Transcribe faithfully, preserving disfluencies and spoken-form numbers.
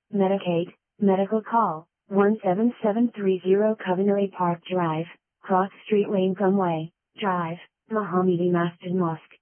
Medicaid, medical call, one seven seven three zero Covenant Park Drive, Cross Street Lane Gumway, Drive, Mohammedi Masjid Mosque.